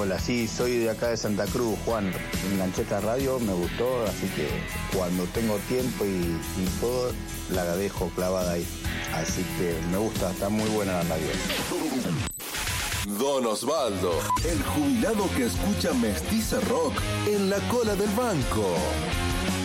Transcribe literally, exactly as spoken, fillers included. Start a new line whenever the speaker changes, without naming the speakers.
Hola, sí, soy de acá de Santa Cruz, Juan. Me enganché esta radio, me gustó, así que cuando tengo tiempo y, y todo, la dejo clavada ahí. Así que me gusta, está muy buena la radio.
Don Osvaldo, el jubilado que escucha Mestiza Rock en la cola del banco.